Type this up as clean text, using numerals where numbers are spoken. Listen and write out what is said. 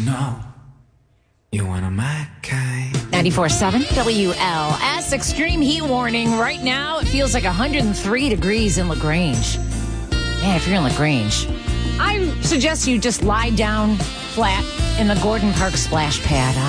know you're one of my kind. 94.7 WLS. Extreme heat warning. Right now, it feels like 103 degrees in LaGrange. Man, if you're in LaGrange, I suggest you just lie down flat in the Gordon Park splash pad.